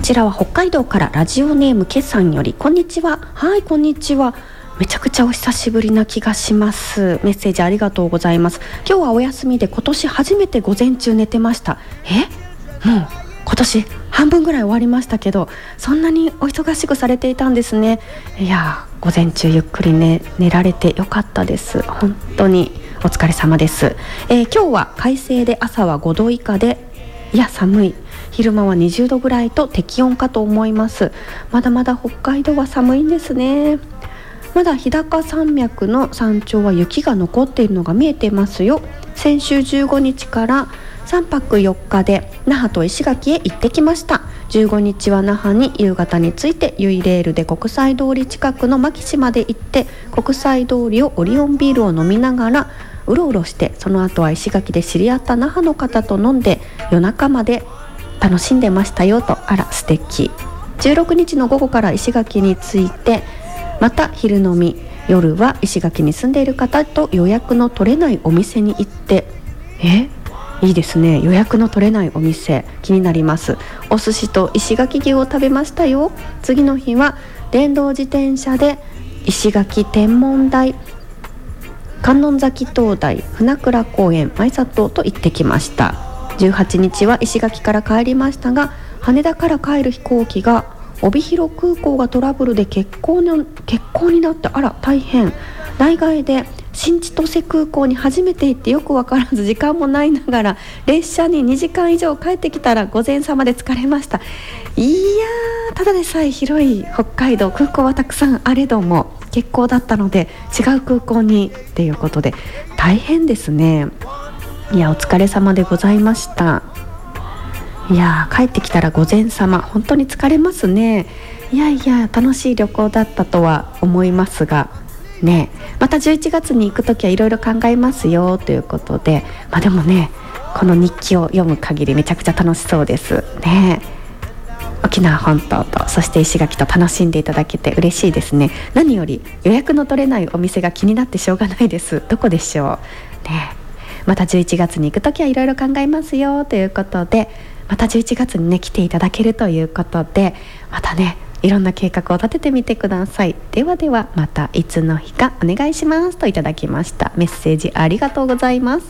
ちらは北海道からラジオネームけさんより、こんにちは。はい、こんにちは。めちゃくちゃお久しぶりな気がします。メッセージありがとうございます。今日はお休みで今年初めて午前中寝てました。もう今年半分ぐらい終わりましたけど、そんなにお忙しくされていたんですね。いや午前中ゆっくり寝られてよかったです。本当にお疲れ様です。今日は快晴で朝は5度以下で、いや寒い。昼間は20度ぐらいと適温かと思います。まだまだ北海道は寒いんですね。まだ日高山脈の山頂は雪が残っているのが見えていますよ。先週15日から3泊4日で那覇と石垣へ行ってきました。15日は那覇に夕方に着いて、ユイレールで国際通り近くの牧島で行って、国際通りをオリオンビールを飲みながらうろうろして、その後は石垣で知り合った那覇の方と飲んで夜中まで楽しんでましたよと。あら素敵。16日の午後から石垣に着いて、また昼飲み、夜は石垣に住んでいる方と予約の取れないお店に行って、いいですね。予約の取れないお店気になります。お寿司と石垣牛を食べましたよ。次の日は電動自転車で石垣天文台、観音崎灯台、船倉公園、舞里と行ってきました。18日は石垣から帰りましたが、羽田から帰る飛行機が帯広空港がトラブルで欠航になって、あら大変。内外で新千歳空港に初めて行って、よく分からず時間もないながら列車に2時間以上帰ってきたら午前様で疲れました。いやー、ただでさえ広い北海道、空港はたくさんあれども欠航だったので違う空港にっていうことで大変ですね。いやお疲れ様でございました。いや帰ってきたら午前様、本当に疲れますね。いや楽しい旅行だったとは思いますがね、また11月に行くときはいろいろ考えますよということで、でもね、この日記を読む限りめちゃくちゃ楽しそうですね。沖縄本島とそして石垣と楽しんでいただけて嬉しいですね。何より予約の取れないお店が気になってしょうがないです。どこでしょうね。また11月に行くときはいろいろ考えますよということで、また11月にね来ていただけるということで、またねいろんな計画を立ててみてください。ではではまたいつの日かお願いしますといただきました。メッセージありがとうございます。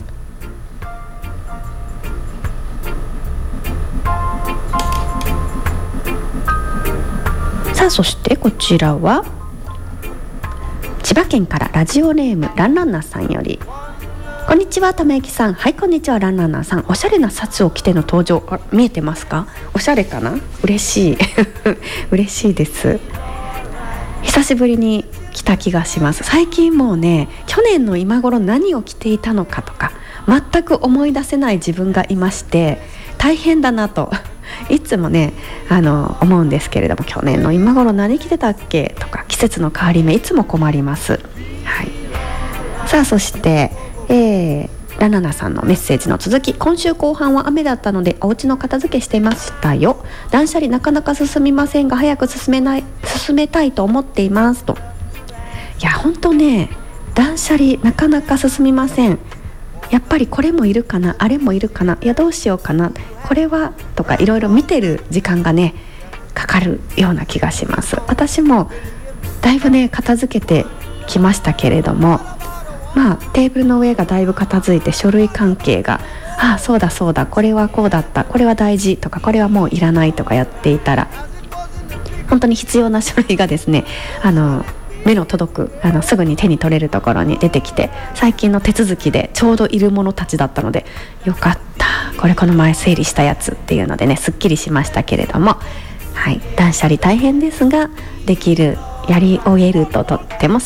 さあそしてこちらは千葉県からラジオネームランランナさんより、こんにちはためゆきさん。はいこんにちはランランナさん。おしゃれなシャツを着ての登場、見えてますか？おしゃれかな？嬉しい嬉しいです。久しぶりに着た気がします。最近もうね、去年の今頃何を着ていたのかとか全く思い出せない自分がいまして、大変だなといつもね思うんですけれども、去年の今頃何着てたっけとか、季節の変わり目いつも困ります。さあそしてラナナさんのメッセージの続き、今週後半は雨だったのでお家の片付けしてましたよ。断捨離なかなか進みませんが、早く進めたいと思っていますと。いや本当ね、断捨離なかなか進みません。やっぱりこれもいるかな、あれもいるかな、いやどうしようかな、これはとかいろいろ見てる時間がねかかるような気がします。私もだいぶね片付けてきましたけれども、テーブルの上がだいぶ片付いて、書類関係がそうだこれはこうだった、これは大事とか、これはもういらないとかやっていたら、本当に必要な書類がですね目の届くすぐに手に取れるところに出てきて、最近の手続きでちょうどいるものたちだったのでよかった、この前整理したやつっていうのでねすっきりしましたけれども、断捨離大変ですができる、やり終えるととっても